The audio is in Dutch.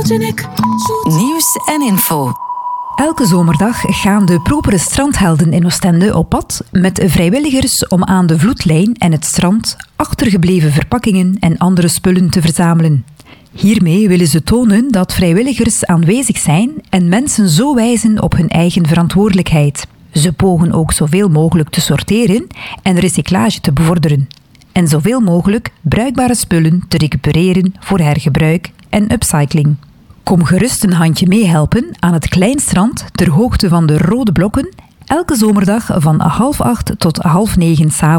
Nieuws en info. Elke zomerdag gaan de propere strandhelden in Oostende op pad met vrijwilligers om aan de vloedlijn en het strand achtergebleven verpakkingen en andere spullen te verzamelen. Hiermee willen ze tonen dat vrijwilligers aanwezig zijn en mensen zo wijzen op hun eigen verantwoordelijkheid. Ze pogen ook zoveel mogelijk te sorteren en recyclage te bevorderen. En zoveel mogelijk bruikbare spullen te recupereren voor hergebruik en upcycling. Kom gerust een handje meehelpen aan het Kleinstrand ter hoogte van de Rode Blokken, elke zomerdag van 7:30 tot 20:30 's avonds.